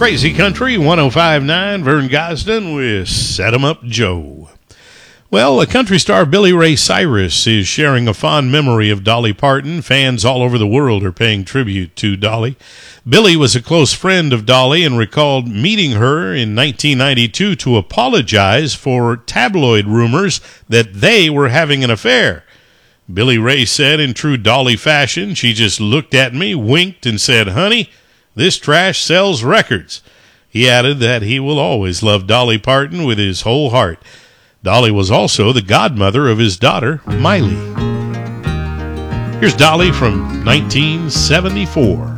Crazy Country 105.9, Vern Gosden with Set 'em Up Joe. Well, a country star Billy Ray Cyrus is sharing a fond memory of Dolly Parton. Fans all over the world are paying tribute to Dolly. Billy was a close friend of Dolly and recalled meeting her in 1992 to apologize for tabloid rumors that they were having an affair. Billy Ray said in true Dolly fashion, she just looked at me, winked, and said, "Honey, this trash sells records." He added that he will always love Dolly Parton with his whole heart. Dolly was also the godmother of his daughter, Miley. Here's Dolly from 1974.